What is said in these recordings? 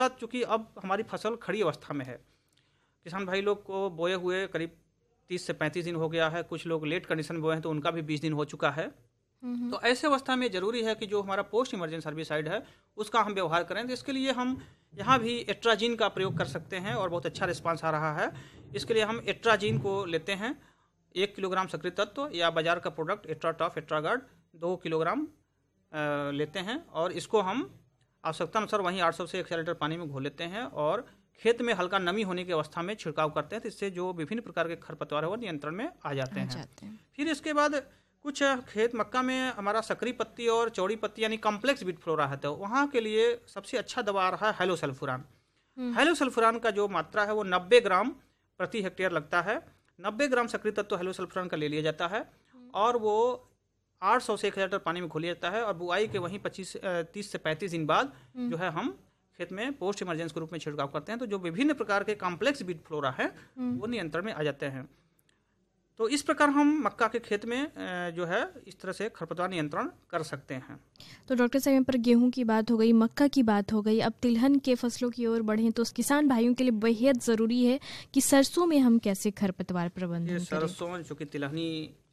साथ चूँकि अब हमारी फसल खड़ी अवस्था में है, किसान भाई लोग को बोए हुए करीब 30 से 35 दिन हो गया है, कुछ लोग लेट कंडीशन में बोए हैं तो उनका भी 20 दिन हो चुका है। हम्म। तो ऐसे अवस्था में ज़रूरी है कि जो हमारा पोस्ट इमरजेंसी सर्विसाइड है उसका हम व्यवहार करें। तो इसके लिए हम यहाँ भी एट्राजीन का प्रयोग कर सकते हैं और बहुत अच्छा रिस्पांस आ रहा है। इसके लिए हम एट्राजीन को लेते हैं, 1 किलोग्राम सक्रिय तत्व या बाजार का प्रोडक्ट एट्राटॉफ एट्रागार्ड 2 किलोग्राम लेते हैं और इसको हम आवश्यकता अनुसार वहीं 800 से 1000 लीटर पानी में घोल लेते हैं और खेत में हल्का नमी होने की अवस्था में छिड़काव करते हैं। तो इससे जो विभिन्न प्रकार के खरपतवार है वो नियंत्रण में आ जाते हैं। फिर इसके बाद कुछ खेत मक्का में हमारा सकरी पत्ती और चौड़ी पत्ती यानी कॉम्प्लेक्स बीट फ्लोरा है, तो वहाँ के लिए सबसे अच्छा दवा आ रहा है हेलोसल्फुरान। हेलोसल्फुरान का जो मात्रा है वो 90 ग्राम प्रति हेक्टेयर लगता है। 90 ग्राम सक्रिय तत्व हेलोसल्फुरान का ले लिया जाता है और वो 800 से 1000 लीटर पानी में घोल लिया जाता है और बुआई के वहीं 30 से 35 दिन बाद जो है हम खेत में पोस्ट इमरजेंसी के रूप में छिड़काव करते हैं। तो जो विभिन्न प्रकार के कॉम्प्लेक्स बीट फ्लोरा है वो नियंत्रण में आ जाते हैं। तो इस प्रकार हम मक्का के खेत में जो है इस तरह से खरपतवार नियंत्रण कर सकते हैं। तो डॉक्टर साहब, यहाँ पर गेहूं की बात हो गई, मक्का की बात हो गई, अब तिलहन के फसलों की ओर बढ़ें तो किसान भाइयों के लिए बेहद ज़रूरी है कि सरसों में हम कैसे खरपतवार प्रबंधन करें। सरसों चूँकि तिलहनी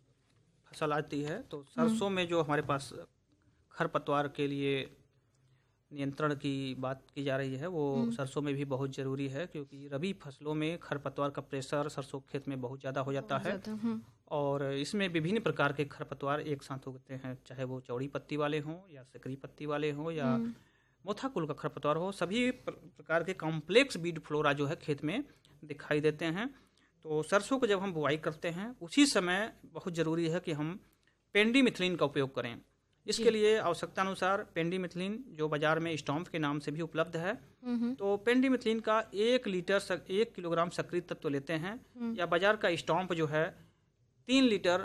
फसल आती है तो सरसों में जो हमारे पास खरपतवार के लिए नियंत्रण की बात की जा रही है वो सरसों में भी बहुत ज़रूरी है, क्योंकि रबी फसलों में खरपतवार का प्रेशर सरसों खेत में बहुत ज़्यादा हो जाता है और इसमें विभिन्न प्रकार के खरपतवार एक साथ होते हैं, चाहे वो चौड़ी पत्ती वाले हों या सकरी पत्ती वाले हों या मोथा कुल का खरपतवार हो। सभी प्रकार के कॉम्प्लेक्स बीड फ्लोरा जो है खेत में दिखाई देते हैं। तो सरसों को जब हम बुआई करते हैं उसी समय बहुत ज़रूरी है कि हम पेंडीमिथलिन का उपयोग करें। इसके लिए आवश्यकता अनुसार पेंडीमिथलिन जो बाजार में स्टॉम्प के नाम से भी उपलब्ध है, तो पेंडीमिथलिन का 1 किलोग्राम सक्रिय तत्व लेते हैं या बाजार का स्टॉम्प जो है 3 लीटर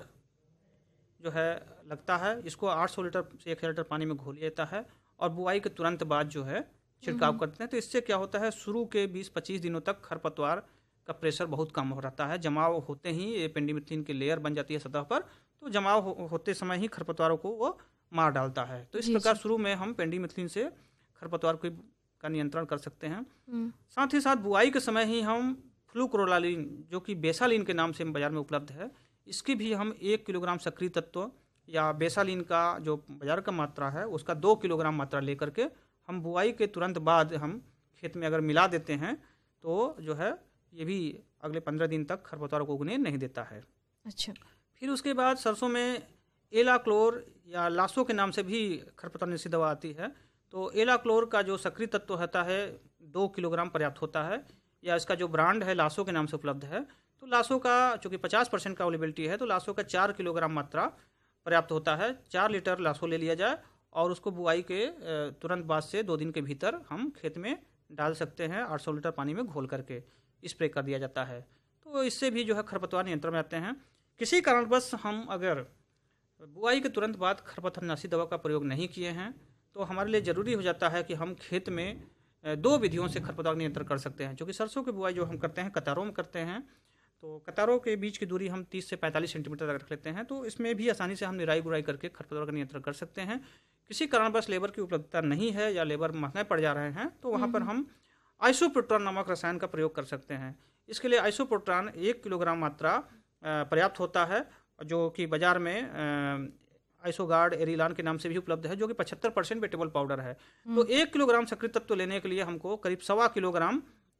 जो है लगता है। इसको 800 लीटर से 1000 लीटर पानी में घोल लिया जाता है और बुआई के तुरंत बाद जो है छिड़काव करते हैं। तो इससे क्या होता है, शुरू के 20-25 दिनों तक खरपतवार का प्रेशर बहुत कम हो रहता है। जमाव होते ही ये पेंडीमिथलिन की लेयर बन जाती है सतह पर, तो जमाव होते समय ही खरपतवारों को वो मार डालता है। तो इस प्रकार शुरू में हम पेंडीमिथलिन से खरपतवार का नियंत्रण कर सकते हैं। साथ ही साथ बुआई के समय ही हम फ्लूक्रोलालिन जो कि बेसालिन के नाम से बाजार में उपलब्ध है, इसकी भी हम 1 किलोग्राम सक्रिय तत्व या बेसालिन का जो बाजार का मात्रा है उसका 2 किलोग्राम मात्रा लेकर के हम बुआई के तुरंत बाद हम खेत में अगर मिला देते हैं तो जो है ये भी अगले 15 दिन तक खरपतवार को उगने नहीं देता है। अच्छा। फिर उसके बाद सरसों में एलाक्लोर या लासो के नाम से भी खरपतवार निषेध दवा आती है। तो एलाक्लोर का जो सक्रिय तत्व होता है 2 किलोग्राम पर्याप्त होता है, या इसका जो ब्रांड है लासो के नाम से उपलब्ध है। तो लासो का चूँकि 50% का अवेलेबिलिटी है तो लासो का 4 किलोग्राम मात्रा पर्याप्त होता है। 4 लीटर लासो ले लिया जाए और उसको बुआई के तुरंत बाद से 2 दिन के भीतर हम खेत में डाल सकते हैं। 800 लीटर पानी में घोल करके स्प्रे कर दिया जाता है। तो इससे भी जो है खरपतवार नियंत्रण में आते हैं। किसी कारणवश हम अगर बुआई के तुरंत बाद खरपतवारनाशी दवा का प्रयोग नहीं किए हैं तो हमारे लिए ज़रूरी हो जाता है कि हम खेत में 2 विधियों से खरपतवार नियंत्रण कर सकते हैं। क्योंकि सरसों की बुआई जो हम करते हैं कतारों में करते हैं, तो कतारों के बीच की दूरी हम 30 से 45 सेंटीमीटर तक रख लेते हैं। तो इसमें भी आसानी से हम निराई गुड़ाई करके खरपतवार का नियंत्रण कर सकते हैं। किसी कारणवश लेबर की उपलब्धता नहीं है या लेबर महंगे पड़ जा रहे हैं तो वहाँ पर हम आइसोप्रोट्रॉन नामक रसायन का प्रयोग कर सकते हैं। इसके लिए आइसोप्रोट्रॉन 1 किलोग्राम मात्रा पर्याप्त होता है, जो कि बाजार में आइसोगार्ड एरिलान के नाम से भी उपलब्ध है, जो कि 75% वेटेबल पाउडर है। तो 1 किलोग्राम सक्रिय तत्व लेने के लिए हमको करीब 1.25 किलोग्राम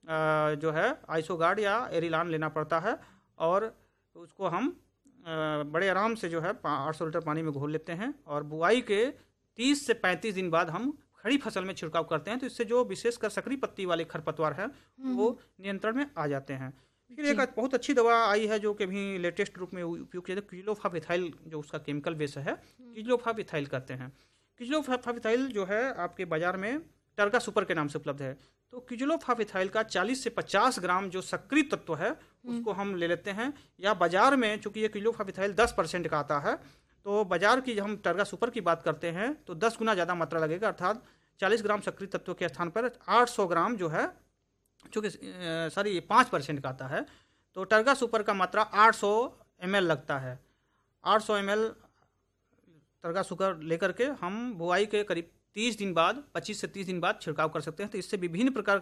जो है आइसोगार्ड या एरिलान लेना पड़ता है और उसको हम बड़े आराम से जो है 800 लीटर पानी में घोल लेते हैं और बुआई के 30 से 35 दिन बाद हम खड़ी फसल में छिड़काव करते हैं। तो इससे जो विशेषकर सकरी पत्ती वाले खरपतवार हैं वो नियंत्रण में आ जाते हैं। फिर एक बहुत अच्छी दवा आई है जो कि भी लेटेस्ट रूप में उपयोग किया जाता है, क्विलोफाविथाइल जो उसका केमिकल बेस है, क्विलोफाविथाइल कहते हैं। क्विलोफाविथाइल जो है आपके बाजार में टर्गा सुपर के नाम से उपलब्ध है। तो क्विलोफाविथाइल का 40 से 50 ग्राम जो सक्रिय तत्व है उसको हम ले लेते हैं, या बाजार में चूंकि ये क्विलोफाविथाइल 10% का आता है तो बाजार की जब हम टर्गा सुपर की बात करते हैं तो 10 गुना ज़्यादा मात्रा लगेगा, अर्थात 40 ग्राम सक्रिय तत्व के स्थान पर 800 ग्राम जो है चूँकि 5% का आता है। तो टर्गा सुपर का मात्रा 800 ml लगता है। 800 ml टर्गा सुपर लेकर के हम बुआई के करीब 30 दिन बाद 25 से 30 दिन बाद छिड़काव कर सकते हैं। तो इससे विभिन्न प्रकार